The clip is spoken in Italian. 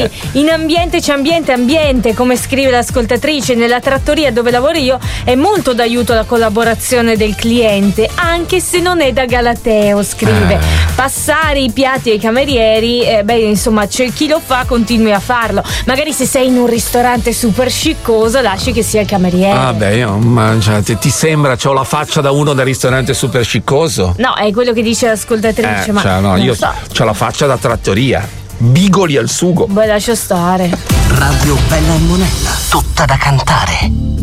Poi in ambiente c'è ambiente, come scrive l'ascoltatrice, nella trattoria dove lavoro io è molto d'aiuto la collaborazione del cliente, anche se non è da galateo, scrive. Passare i piatti ai camerieri, insomma, c'è chi lo fa, continui a farlo. Magari se sei in un ristorante super sciccoso lasci che sia il cameriere. Ti sembra c'ho la faccia da uno del ristorante super sciccoso? No, è quello che dice l'ascoltatrice, io c'ho la faccia da trattoria. Bigoli al sugo. Lascia stare. Radio Bella e Monella, tutta da cantare.